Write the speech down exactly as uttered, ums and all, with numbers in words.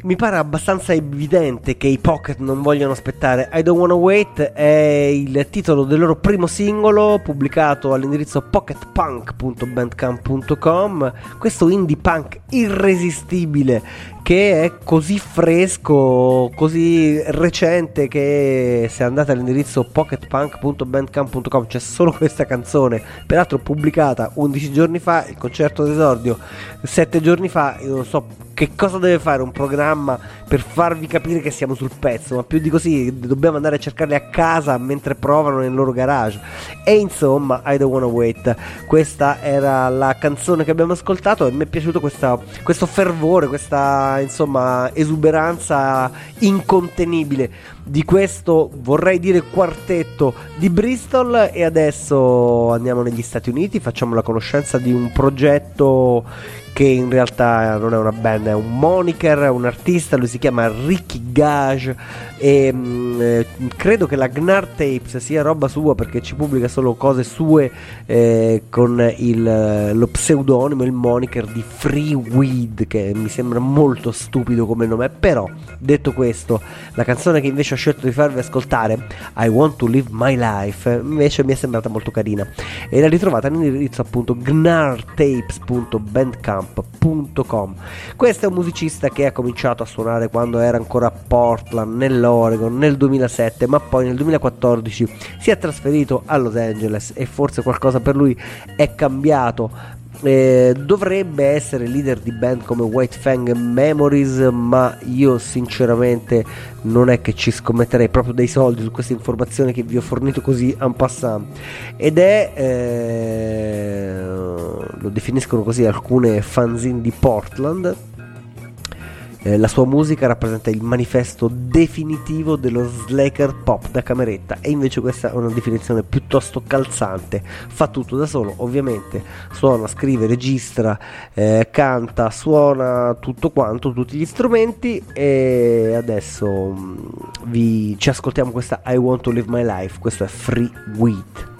Mi pare abbastanza evidente che i Pocket non vogliono aspettare. I Don't Wanna Wait è il titolo del loro primo singolo pubblicato all'indirizzo pocket punk punto bandcamp punto com. Questo indie punk irresistibile che è così fresco, così recente, che se andate all'indirizzo pocket punk punto bandcamp punto com c'è solo questa canzone, peraltro pubblicata undici giorni fa, il concerto d'esordio sette giorni fa. Io non so che cosa deve fare un programma per farvi capire che siamo sul pezzo, ma più di così dobbiamo andare a cercarli a casa mentre provano nel loro garage. E insomma, I Don't Wanna Wait, questa era la canzone che abbiamo ascoltato e mi è piaciuto questa, questo fervore, questa insomma esuberanza incontenibile di questo, vorrei dire, quartetto di Bristol. E adesso andiamo negli Stati Uniti, facciamo la conoscenza di un progetto che in realtà non è una band, è un moniker, è un artista. Lui si chiama Ricky Gage e mh, eh, credo che la Gnar Tapes sia roba sua, perché ci pubblica solo cose sue eh, con il, lo pseudonimo, il moniker di Free Weed, che mi sembra molto stupido come nome. Però detto questo, la canzone che invece ho scelto di farvi ascoltare, I Want to Live My Life, invece mi è sembrata molto carina e la ritrovate all'indirizzo appunto gnartapes punto bandcamp punto com. Questo è un musicista che ha cominciato a suonare quando era ancora a Portland nell'Oregon nel duemilasette, ma poi nel duemilaquattordici si è trasferito a Los Angeles e forse qualcosa per lui è cambiato. Eh, dovrebbe essere leader di band come White Fang Memories, ma io sinceramente non è che ci scommetterei proprio dei soldi su queste informazioni che vi ho fornito così en passant. Ed è eh, lo definiscono così alcune fanzine di Portland. Eh, la sua musica rappresenta il manifesto definitivo dello slacker pop da cameretta, e invece questa è una definizione piuttosto calzante. Fa tutto da solo, ovviamente, suona, scrive, registra, eh, canta, suona tutto quanto, tutti gli strumenti. E adesso mh, vi, ci ascoltiamo questa I Want to Live My Life. Questo è Free Weed.